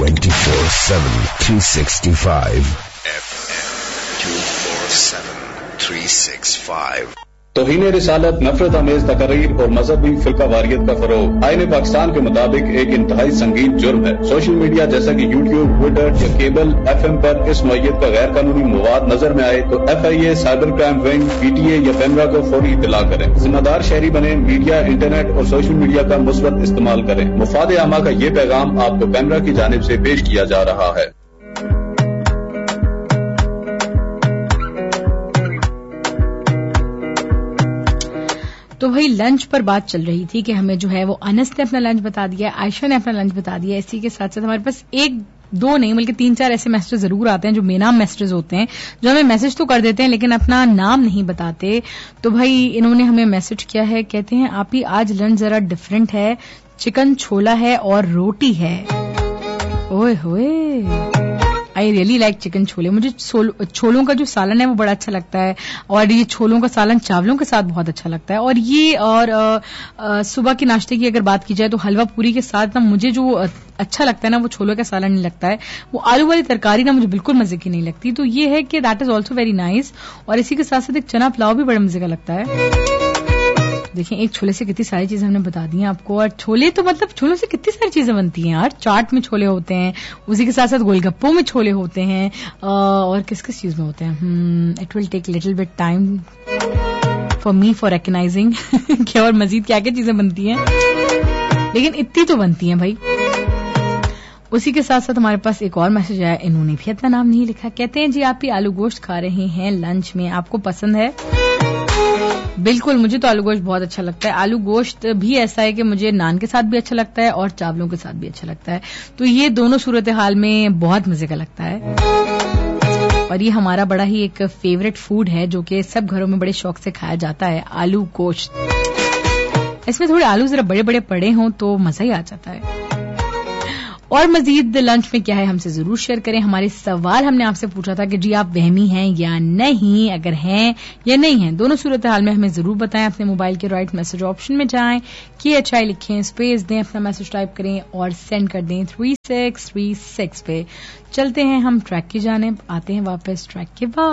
24/7 365 FM 24/7 365 तौहीन रिसालत, नफरत आमेज तकरीर और मजहबी फिरका वारियत का फरोग आईन पाकिस्तान के मुताबिक एक इंतहाई संगीन जुर्म है। सोशल मीडिया जैसा कि यूट्यूब, ट्विटर या केबल FM पर इस नौइयत का गैर कानूनी मवाद नजर में आए तो FIA, cyber crime wing, PTA या पेमरा को फौरी इत्तला करें। जिम्मेदार शहरी बने, मीडिया, इंटरनेट और सोशल मीडिया का मुस्बत इस्तेमाल करें। मुफाद आमा का ये पैगाम आपको पेमरा की जानिब से पेश किया जा रहा है। तो भाई लंच पर बात चल रही थी कि हमें जो है वो अनस ने अपना लंच बता दिया, आयशा ने अपना लंच बता दिया। इसी के साथ साथ हमारे पास एक दो नहीं बल्कि 3-4 ऐसे मैसेज जरूर आते हैं जो बेनाम मैसेज होते हैं, जो हमें मैसेज तो कर देते हैं लेकिन अपना नाम नहीं बताते। तो भाई इन्होंने हमें मैसेज किया है, कहते हैं आप ही आज लंच जरा डिफरेंट है, चिकन छोला है और रोटी है। ओए होए, I really like chicken chole. मुझे छोलों का जो सालन है वो बड़ा अच्छा लगता है और ये छोलों का सालन चावलों के साथ बहुत अच्छा लगता है। और ये और सुबह के नाश्ते की अगर बात की जाए तो हलवा पूरी के साथ ना मुझे जो अच्छा लगता है ना वो छोलों का सालन नहीं लगता है, वो आलू वाली तरकारी ना मुझे बिल्कुल मजे की नहीं लगती। तो ये है कि that is also very nice. और इसी के साथ साथ एक चना पुलाव भी बड़े मजे का लगता है। देखिए एक छोले से कितनी सारी चीजें हमने बता दी हैं आपको। और छोले तो मतलब छोलों से कितनी सारी चीजें बनती हैं यार। चाट में छोले होते हैं, उसी के साथ साथ गोलगप्पों में छोले होते हैं, और किस किस चीज में होते हैं। It will take little bit time for me for recognising कि और मजीद क्या क्या चीजें बनती हैं, लेकिन इतनी तो बनती हैं भाई। उसी के साथ साथ हमारे पास एक और मैसेज आया, इन्होंने भी अपना नाम नहीं लिखा। कहते हैं जी आप ही आलू गोश्त खा रहे हैं लंच में, आपको पसंद है? बिल्कुल, मुझे तो आलू गोश्त बहुत अच्छा लगता है। आलू गोश्त भी ऐसा है कि मुझे नान के साथ भी अच्छा लगता है और चावलों के साथ भी अच्छा लगता है। तो ये दोनों सूरत हाल में बहुत मजे का लगता है। और ये हमारा बड़ा ही एक फेवरेट फूड है जो कि सब घरों में बड़े शौक से खाया जाता है, आलू गोश्त। इसमें थोड़े आलू जरा बड़े बड़े पड़े हों तो मजा ही आ जाता है। और मजीद लंच में क्या है हमसे जरूर शेयर करें। हमारे सवाल हमने आपसे पूछा था कि जी आप वहमी हैं या नहीं, अगर हैं या नहीं हैं दोनों सूरत हाल में हमें जरूर बताएं। अपने मोबाइल के राइट मैसेज ऑप्शन में जाएं, KHI लिखें, स्पेस दें, अपना मैसेज टाइप करें और सेंड कर दें 3636 पे। चलते हैं हम ट्रैक की जानिब, आते हैं वापस ट्रैक के बाद।